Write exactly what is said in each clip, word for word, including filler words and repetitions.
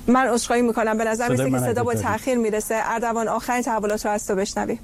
من عذرخواهی میکنم، به نظر میسه که صدا با تأخیر میرسه. اردوان آخرین تحولات رو از تو بشنویم.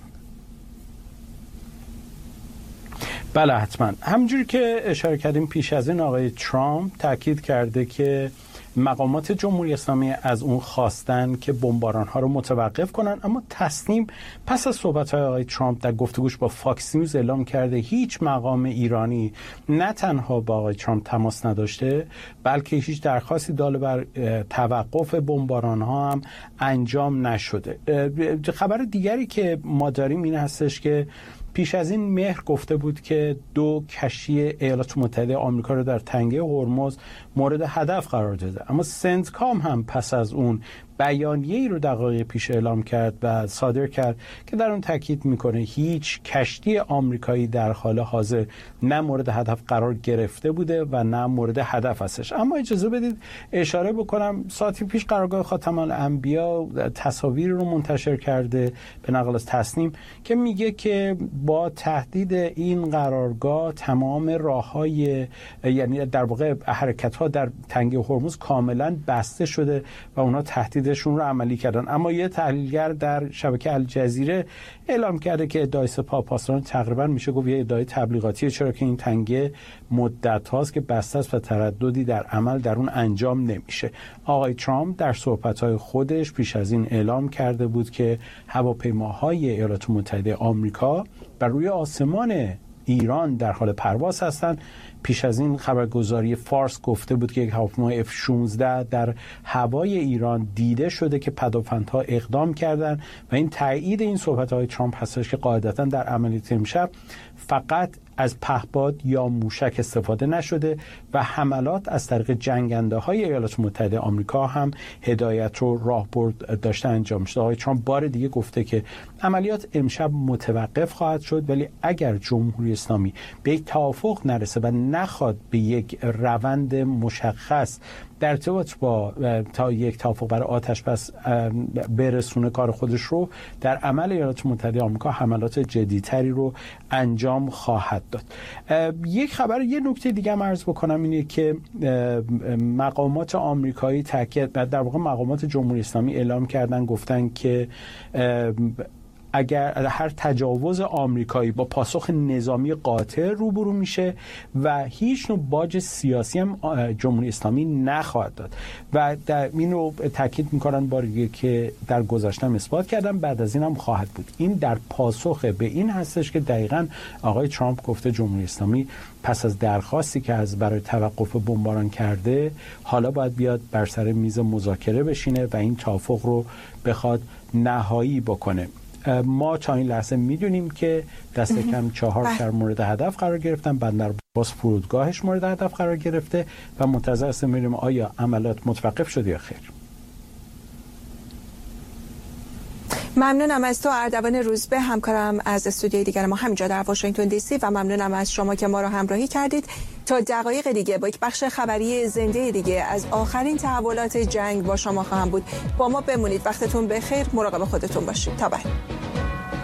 بله حتما. همونجوری که اشاره کردیم پیش از این آقای ترامپ تاکید کرده که مقامات جمهوری اسلامی از اون خواستن که بمباران‌ها رو متوقف کنن، اما تصمیم پس از صحبت‌های آقای ترامپ در گفتگوش با فاکس نیوز اعلام کرده هیچ مقام ایرانی نه تنها با آقای ترامپ تماس نداشته، بلکه هیچ درخواستی داله بر توقف بمباران‌ها هم انجام نشده. خبر دیگری که ما داریم این هستش که پیش از این مهر گفته بود که دو کشتی ایالات متحده آمریکا رو در تنگه هرمز مورد هدف قرار داده، اما سنتکام هم پس از اون بیانیه‌ای رو دقایق پیش اعلام کرد و صادر کرد که در اون تاکید میکنه هیچ کشتی آمریکایی در حال حاضر نه مورد هدف قرار گرفته بوده و نه مورد هدف هستش. اما اجازه بدید اشاره بکنم ساعتی پیش قرارگاه خاتم الانبیا تصاویر رو منتشر کرده به نقل از تصنیم که میگه که با تهدید این قرارگاه تمام راه‌های، یعنی در واقع حرکت‌ها در تنگه هرمز کاملا بسته شده و اونا تهدیدشون رو عملی کردن. اما یه تحلیلگر در شبکه الجزیره اعلام کرده که ادعای سپاه پاسداران تقریبا میشه گفت یه ادعای تبلیغاتیه، چرا که این تنگه مدت هاست که بسته است و ترددی در عمل در اون انجام نمیشه. آقای ترامپ در صحبت‌های خودش پیش از این اعلام کرده بود که هواپیماهای ایالات متحده آمریکا بر روی آسمان ایران در حال پرواز هستند. پیش از این خبرگزاری فارس گفته بود که یک هواپیمای اف شانزده در هوای ایران دیده شده که پدافندها اقدام کردند و این تایید این صحبت‌های ترامپ هستش که قاعدتاً در عملیات امشب فقط از پهپاد یا موشک استفاده نشده و حملات از طریق جنگنده‌های ایالات متحده آمریکا هم هدایت و راهبرد داشته انجام شده. آقای ترامپ بار دیگه گفته که عملیات امشب متوقف خواهد شد، ولی اگر جمهوری اسلامی به یک توافق نرسه و نخواد به یک روند مشخص در ارتباط با تا یک توافق برای آتش بس برسونه کار خودش رو، در عمل ایالات متحده آمریکا حملات جدی‌تری رو انجام خواهد داد. یک خبر یه نکته دیگه هم عرض بکنم اینه که مقامات آمریکایی تاکید در واقع مقامات جمهوری اسلامی اعلام کردن، گفتن که اگر هر تجاوز آمریکایی با پاسخ نظامی قاطع روبرو میشه و هیچ نوع باج سیاسی هم جمهوری اسلامی نخواهد داد و در اینو تاکید میکنن باری که در گذشته هم اثبات کردن، بعد از این هم خواهد بود. این در پاسخ به این هستش که دقیقاً آقای ترامپ گفته جمهوری اسلامی پس از درخواستی که از برای توقف بمباران کرده حالا باید بیاد بر سر میز مذاکره بشینه و این توافق رو بخواد نهایی بکنه. ما تا این لحظه میدونیم که دست کم چهار شهر مورد هدف قرار گرفتن، بندر عباس فرودگاهش مورد هدف قرار گرفته و منتظر هستیم ببینیم آیا عملیات متوقف شده یا خیر. ممنونم از تو اردوان روزبه، همکارم از استودیوی دیگر ما همینجا در واشنگتن دی سی، و ممنونم از شما که ما را همراهی کردید. تا دقایق دیگه با یک بخش خبری زنده دیگه از آخرین تحولات جنگ با شما خواهم بود. با ما بمونید. وقتتون بخیر، مراقب خودتون باشید. تا بعد.